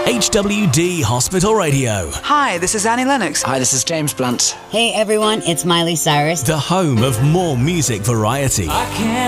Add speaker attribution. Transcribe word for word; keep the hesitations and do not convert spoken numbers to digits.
Speaker 1: H W D Hospital Radio.
Speaker 2: Hi, this is Annie Lennox.
Speaker 3: Hi, this is James Blunt.
Speaker 4: Hey everyone, it's Miley Cyrus.
Speaker 1: The home of more music variety.
Speaker 5: I can't